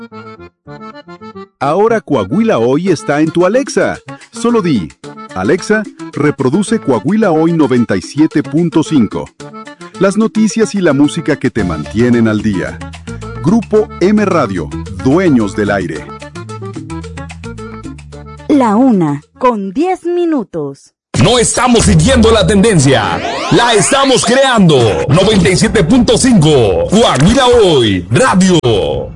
Ahora Coahuila Hoy está en tu Alexa. Solo di, Alexa, reproduce Coahuila Hoy 97.5. Las noticias y la música que te mantienen al día. Grupo M Radio, dueños del aire. 1:10. No estamos siguiendo la tendencia, la estamos creando. 97.5, Coahuila Hoy, Radio.